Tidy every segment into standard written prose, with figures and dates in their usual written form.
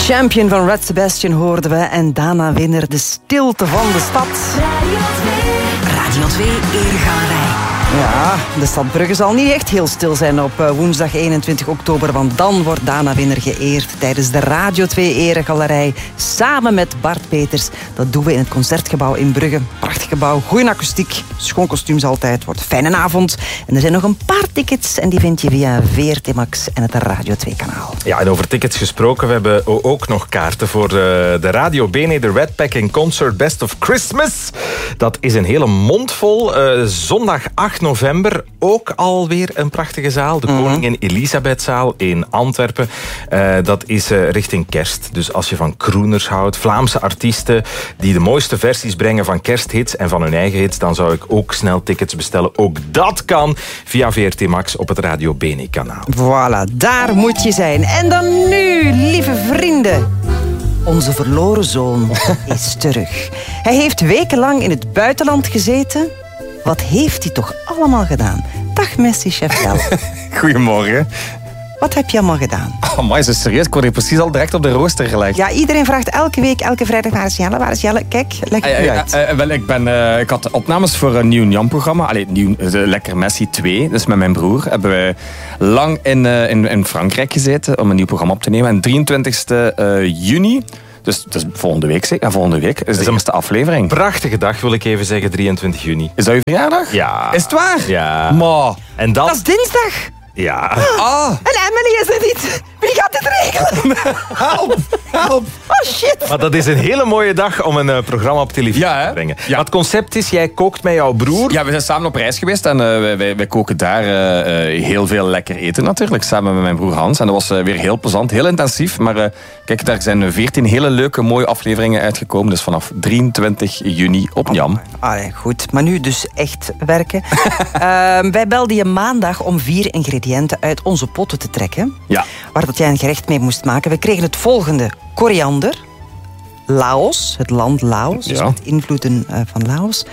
Champion van Red Sebastian hoorden we en daarna winnaar De Stilte van de Stad. Radio 2 Eregalerij. Ja, de stad Brugge zal niet echt heel stil zijn op woensdag 21 oktober, want dan wordt Dana Winner geëerd tijdens de Radio 2 Eregalerij samen met Bart Peters. Dat doen we in het Concertgebouw in Brugge. Prachtig gebouw, goeie akoestiek, schoon kostuums altijd, wordt een fijne avond. En er zijn nog een paar tickets en die vind je via VRT Max en het Radio 2 kanaal. Ja, en over tickets gesproken, we hebben ook nog kaarten voor de Radio Bene, de Red Pack in Concert Best of Christmas. Dat is een hele mond vol. Zondag 8 november ook alweer een prachtige zaal. De Koningin Elisabethzaal in Antwerpen. Dat is richting kerst. Dus als je van crooners houdt, Vlaamse artiesten die de mooiste versies brengen van kersthits en van hun eigen hits, dan zou ik ook snel tickets bestellen. Ook dat kan via VRT Max op het Radio Bene kanaal. Voilà, daar moet je zijn. En dan nu, lieve vrienden. Onze verloren zoon is terug. Hij heeft wekenlang in het buitenland gezeten. Wat heeft hij toch allemaal gedaan? Dag Messi-chef Jelle. Goedemorgen. Wat heb je allemaal gedaan? Oh, maar is het serieus? Ik word hier precies al direct op de rooster gelegd. Ja, iedereen vraagt elke week, elke vrijdag, waar is Jelle? Waar is Jelle? Kijk, leg het u uit. Ik had opnames voor een nieuw Njam-programma. Lekker Messi 2. Dus met mijn broer hebben we lang in Frankrijk gezeten om een nieuw programma op te nemen. En 23 juni... Dus volgende week zeker? Ja, volgende week is de eerste aflevering. Prachtige dag, wil ik even zeggen, 23 juni. Is dat uw verjaardag? Ja. Is het waar? Ja. Maar. En dan... Dat is dinsdag. Ja. En Emily is er niet. Wie gaat dit regelen? Help. Oh shit. Maar dat is een hele mooie dag om een programma op televisie te brengen. Ja. Het concept is, jij kookt met jouw broer. Ja, we zijn samen op reis geweest en wij koken daar heel veel lekker eten natuurlijk. Samen met mijn broer Hans. En dat was weer heel plezant, heel intensief. Maar kijk, daar zijn 14 hele leuke, mooie afleveringen uitgekomen. Dus vanaf 23 juni op Njam. Allee, goed. Maar nu dus echt werken. Wij belden je maandag om 4 ingrediënten uit onze potten te trekken. Ja. Waar dat jij een gerecht mee moest maken. We kregen het volgende. Koriander. Laos, het land Laos. Dus met invloeden van Laos.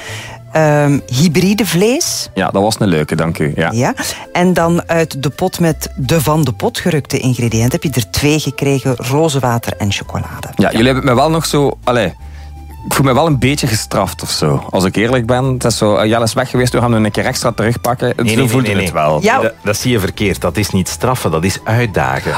Hybride vlees. Ja, dat was een leuke, dank u. Ja. En dan uit de pot met de van de pot gerukte ingrediënten heb je er 2 gekregen. Rozenwater en chocolade. Ja, jullie hebben me wel nog zo... Ik voel me wel een beetje gestraft of zo. Als ik eerlijk ben. Het is zo, Jelle is weg geweest, we gaan hem een keer extra terugpakken. Nee, voelde je het wel. Ja. Dat zie je verkeerd. Dat is niet straffen, dat is uitdagen.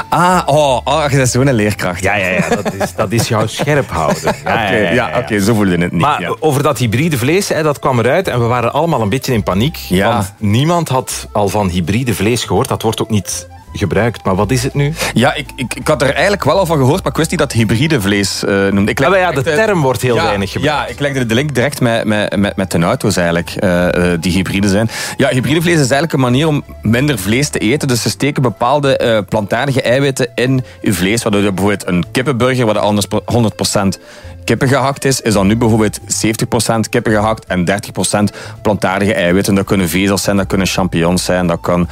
Je bent zo'n leerkracht. Ja. Dat is jou scherp houden. Oké, zo voelde het niet. Maar over dat hybride vlees, dat kwam eruit. En we waren allemaal een beetje in paniek. Ja. Want niemand had al van hybride vlees gehoord. Dat wordt ook niet gebruikt. Maar wat is het nu? Ja, ik had er eigenlijk wel al van gehoord, maar ik wist niet dat hybride vlees noemde. De term wordt heel weinig gebruikt. Ja, ik legde de link direct met de auto's eigenlijk, die hybride zijn. Ja, hybride vlees is eigenlijk een manier om minder vlees te eten. Dus ze steken bepaalde plantaardige eiwitten in je vlees, waardoor je bijvoorbeeld een kippenburger, waar anders 100% kippen gehakt is dan nu bijvoorbeeld 70% kippen gehakt en 30% plantaardige eiwitten. Dat kunnen vezels zijn, dat kunnen champignons zijn, dat kan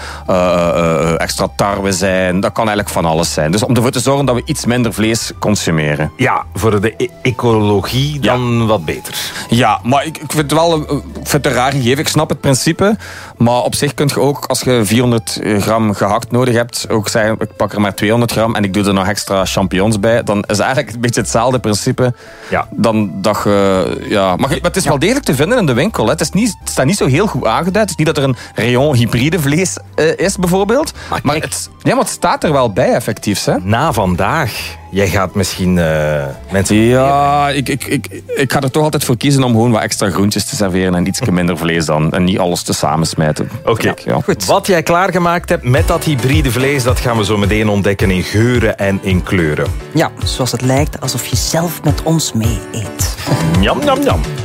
extra tarwe zijn, dat kan eigenlijk van alles zijn. Dus om ervoor te zorgen dat we iets minder vlees consumeren. Ja, voor de ecologie dan wat beter. Ja, maar ik vind het een raar gegeven. Ik snap het principe, maar op zich kun je ook, als je 400 gram gehakt nodig hebt, ook zeggen, ik pak er maar 200 gram en ik doe er nog extra champignons bij, dan is eigenlijk een beetje hetzelfde principe. Ja. Dan dat je... Maar het is wel degelijk te vinden in de winkel. Hè. Het staat niet zo heel goed aangeduid. Het is niet dat er een rayon hybride vlees is, bijvoorbeeld. Maar het staat er wel bij, effectief. Hè. Na vandaag... Jij gaat misschien mensen... Ja, ik ga er toch altijd voor kiezen om gewoon wat extra groentjes te serveren en iets minder vlees dan. En niet alles te samensmijten. Oké. Goed. Wat jij klaargemaakt hebt met dat hybride vlees, dat gaan we zo meteen ontdekken in geuren en in kleuren. Ja, zoals het lijkt alsof je zelf met ons mee eet. Njam, njam, njam.